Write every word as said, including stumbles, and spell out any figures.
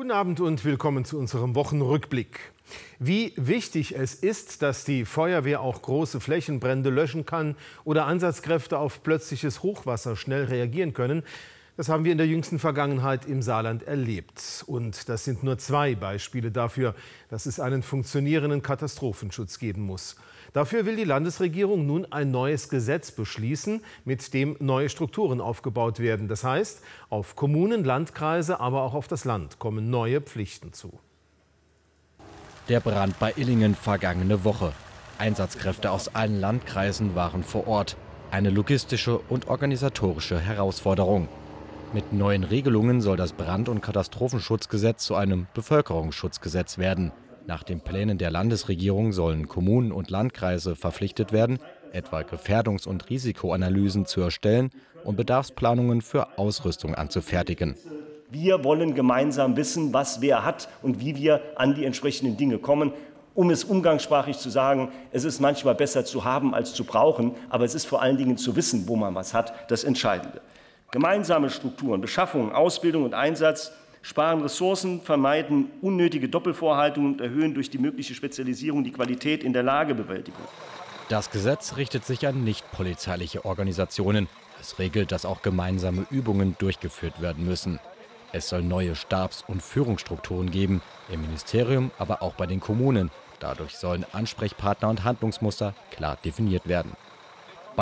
Guten Abend und willkommen zu unserem Wochenrückblick. Wie wichtig es ist, dass die Feuerwehr auch große Flächenbrände löschen kann oder Einsatzkräfte auf plötzliches Hochwasser schnell reagieren können, das haben wir in der jüngsten Vergangenheit im Saarland erlebt. Und das sind nur zwei Beispiele dafür, dass es einen funktionierenden Katastrophenschutz geben muss. Dafür will die Landesregierung nun ein neues Gesetz beschließen, mit dem neue Strukturen aufgebaut werden. Das heißt, auf Kommunen, Landkreise, aber auch auf das Land kommen neue Pflichten zu. Der Brand bei Illingen vergangene Woche. Einsatzkräfte aus allen Landkreisen waren vor Ort. Eine logistische und organisatorische Herausforderung. Mit neuen Regelungen soll das Brand- und Katastrophenschutzgesetz zu einem Bevölkerungsschutzgesetz werden. Nach den Plänen der Landesregierung sollen Kommunen und Landkreise verpflichtet werden, etwa Gefährdungs- und Risikoanalysen zu erstellen und Bedarfsplanungen für Ausrüstung anzufertigen. Wir wollen gemeinsam wissen, was wer hat und wie wir an die entsprechenden Dinge kommen. Um es umgangssprachlich zu sagen, es ist manchmal besser zu haben als zu brauchen, aber es ist vor allen Dingen zu wissen, wo man was hat, das Entscheidende. Gemeinsame Strukturen, Beschaffung, Ausbildung und Einsatz sparen Ressourcen, vermeiden unnötige Doppelvorhaltungen und erhöhen durch die mögliche Spezialisierung die Qualität in der Lagebewältigung. Das Gesetz richtet sich an nichtpolizeiliche Organisationen. Es regelt, dass auch gemeinsame Übungen durchgeführt werden müssen. Es soll neue Stabs- und Führungsstrukturen geben, im Ministerium, aber auch bei den Kommunen. Dadurch sollen Ansprechpartner und Handlungsmuster klar definiert werden.